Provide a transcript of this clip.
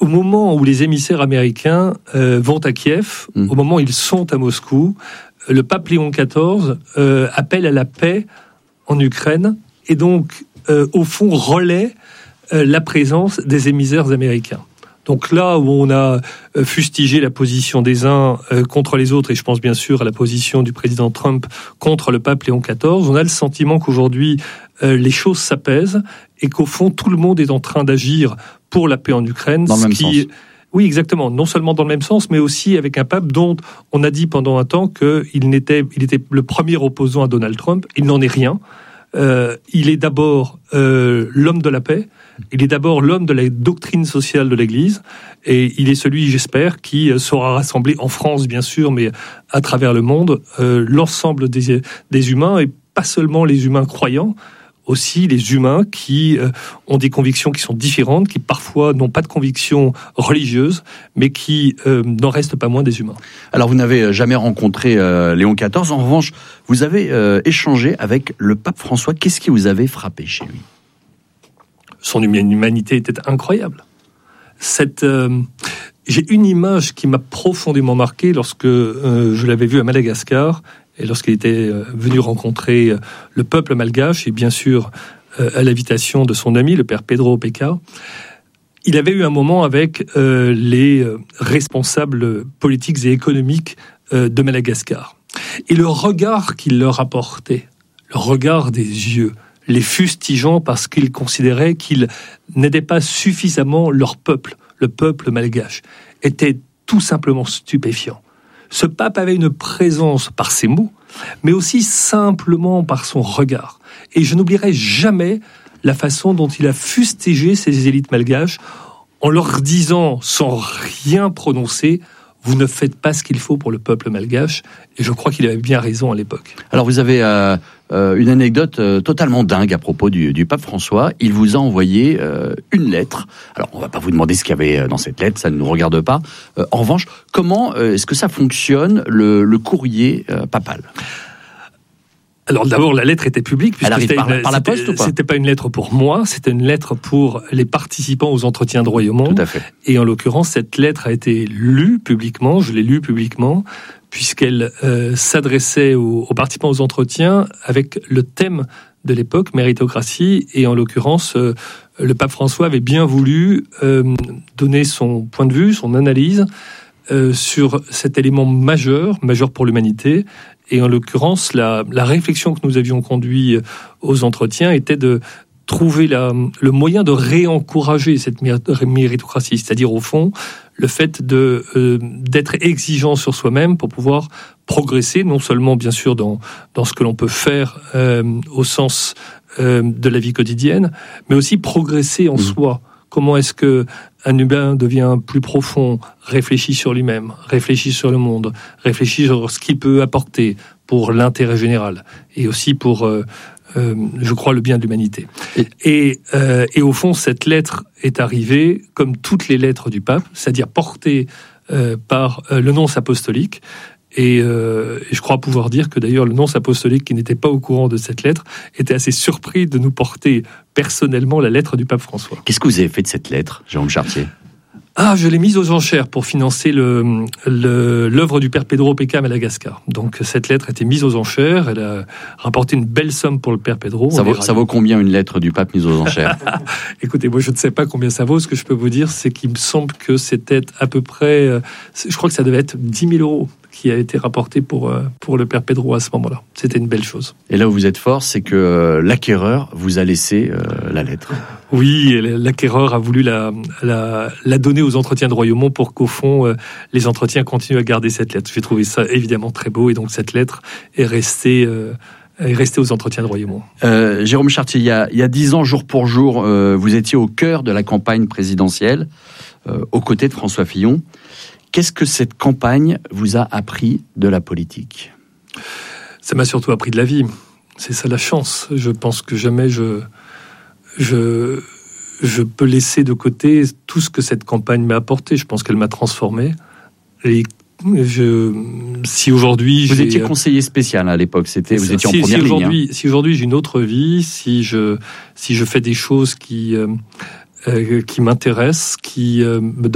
au moment où les émissaires américains vont à Kiev, au moment où ils sont à Moscou, le pape Léon XIV appelle à la paix en Ukraine et donc, au fond, relaie la présence des émissaires américains. Donc là où on a fustigé la position des uns contre les autres, et je pense bien sûr à la position du président Trump contre le pape Léon XIV, on a le sentiment qu'aujourd'hui les choses s'apaisent et qu'au fond tout le monde est en train d'agir pour la paix en Ukraine. Dans le même sens. Oui, exactement. Non seulement dans le même sens, mais aussi avec un pape dont on a dit pendant un temps qu'il était le premier opposant à Donald Trump. Il n'en est rien. Il est d'abord l'homme de la paix. Il est d'abord l'homme de la doctrine sociale de l'Église, et il est celui, j'espère, qui saura rassembler en France, bien sûr, mais à travers le monde, l'ensemble des humains, et pas seulement les humains croyants, aussi les humains qui ont des convictions qui sont différentes, qui parfois n'ont pas de convictions religieuses, mais qui n'en restent pas moins des humains. Alors vous n'avez jamais rencontré Léon XIV, en revanche, vous avez échangé avec le pape François. Qu'est-ce qui vous avait frappé chez lui ? Son humanité était incroyable. J'ai une image qui m'a profondément marqué lorsque je l'avais vu à Madagascar et lorsqu'il était venu rencontrer le peuple malgache et bien sûr à l'invitation de son ami, le père Pedro Opeka. Il avait eu un moment avec les responsables politiques et économiques de Madagascar. Et le regard qu'il leur apportait, le regard des yeux, les fustigeant parce qu'ils considéraient qu'ils n'aidaient pas suffisamment leur peuple, le peuple malgache, était tout simplement stupéfiant. Ce pape avait une présence par ses mots, mais aussi simplement par son regard. Et je n'oublierai jamais la façon dont il a fustigé ces élites malgaches en leur disant, sans rien prononcer, vous ne faites pas ce qu'il faut pour le peuple malgache. Et je crois qu'il avait bien raison à l'époque. Alors vous avez une anecdote totalement dingue à propos du pape François. Il vous a envoyé une lettre. Alors on ne va pas vous demander ce qu'il y avait dans cette lettre, ça ne nous regarde pas. En revanche, comment est-ce que ça fonctionne, le courrier papal ? Alors d'abord, la lettre était publique. Elle arrive par la poste ou pas ? C'était pas une lettre pour moi, c'était une lettre pour les participants aux entretiens de Royaumont. Tout à fait. Et en l'occurrence, cette lettre a été lue publiquement, je l'ai lue publiquement, puisqu'elle s'adressait aux participants aux entretiens avec le thème de l'époque, méritocratie, et en l'occurrence, le pape François avait bien voulu donner son point de vue, son analyse sur cet élément majeur pour l'humanité. Et en l'occurrence, la réflexion que nous avions conduite aux entretiens était de trouver le moyen de réencourager cette méritocratie, c'est-à-dire au fond le fait d'être exigeant sur soi-même pour pouvoir progresser, non seulement bien sûr dans ce que l'on peut faire au sens de la vie quotidienne, mais aussi progresser en soi. Comment est-ce qu'un humain devient plus profond, réfléchit sur lui-même, réfléchit sur le monde, réfléchit sur ce qu'il peut apporter pour l'intérêt général et aussi pour, je crois, le bien de l'humanité. Et au fond, cette lettre est arrivée, comme toutes les lettres du pape, c'est-à-dire portée par le nonce apostolique. Et je crois pouvoir dire que d'ailleurs le nonce apostolique qui n'était pas au courant de cette lettre était assez surpris de nous porter personnellement la lettre du pape François. Qu'est-ce que vous avez fait de cette lettre, Jérôme Chartier ? Je l'ai mise aux enchères pour financer l'œuvre du père Pedro Opeka à Madagascar. Donc cette lettre a été mise aux enchères, elle a rapporté une belle somme pour le père Pedro. Ça vaut combien une lettre du pape mise aux enchères ? Écoutez, moi je ne sais pas combien ça vaut. Ce que je peux vous dire, c'est qu'il me semble que c'était à peu près, je crois que ça devait être 10 000 euros qui a été rapporté pour le père Pedro à ce moment-là. C'était une belle chose. Et là où vous êtes fort, c'est que l'acquéreur vous a laissé la lettre. Oui, l'acquéreur a voulu la donner aux entretiens de Royaumont pour qu'au fond, les entretiens continuent à garder cette lettre. J'ai trouvé ça évidemment très beau et donc cette lettre est restée aux entretiens de Royaumont. Jérôme Chartier, il y a 10 ans, jour pour jour, vous étiez au cœur de la campagne présidentielle, aux côtés de François Fillon. Qu'est-ce que cette campagne vous a appris de la politique ? Ça m'a surtout appris de la vie. C'est ça la chance. Je pense que jamais je peux laisser de côté tout ce que cette campagne m'a apporté. Je pense qu'elle m'a transformé. Et si aujourd'hui... Vous étiez conseiller spécial à l'époque, vous étiez en première ligne. Si aujourd'hui j'ai une autre vie, si je fais des choses qui m'intéressent, qui me